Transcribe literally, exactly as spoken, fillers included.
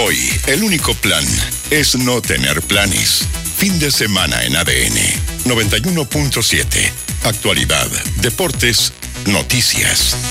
Hoy, el único plan es no tener planes. Fin de semana en A D N noventa y uno punto siete. Actualidad, deportes, noticias.